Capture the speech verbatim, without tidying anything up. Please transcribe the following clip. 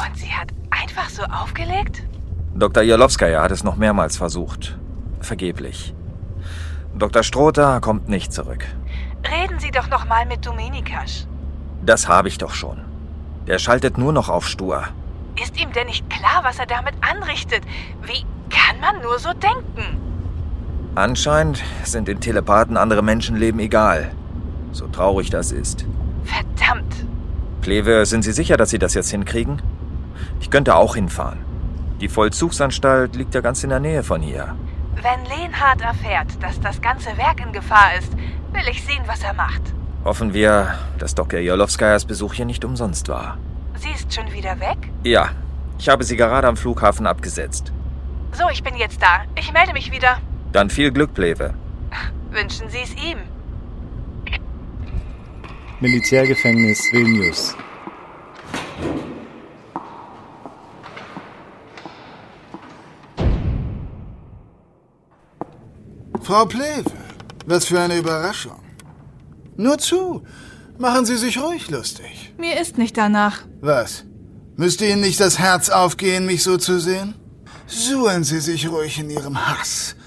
Und sie hat einfach so aufgelegt? Doktor Jelowskaja hat es noch mehrmals versucht. Vergeblich. Doktor Strota kommt nicht zurück. Reden Sie doch noch mal mit Dominikasch. Das habe ich doch schon. Der schaltet nur noch auf stur. Ist ihm denn nicht klar, was er damit anrichtet? Wie kann man nur so denken? Anscheinend sind den Telepathen andere Menschenleben egal. So traurig das ist. Verdammt. Kleve, sind Sie sicher, dass Sie das jetzt hinkriegen? Ich könnte auch hinfahren. Die Vollzugsanstalt liegt ja ganz in der Nähe von hier. Wenn Lenhardt erfährt, dass das ganze Werk in Gefahr ist, will ich sehen, was er macht. Hoffen wir, dass Doktor Jelowskajas Besuch hier nicht umsonst war. Sie ist schon wieder weg? Ja, ich habe sie gerade am Flughafen abgesetzt. So, ich bin jetzt da. Ich melde mich wieder. Dann viel Glück, Pleve. Wünschen Sie es ihm. Militärgefängnis Vilnius. Frau Pleve, was für eine Überraschung. Nur zu, machen Sie sich ruhig lustig. Mir ist nicht danach. Was? Müsste Ihnen nicht das Herz aufgehen, mich so zu sehen? Suhlen Sie sich ruhig in Ihrem Hass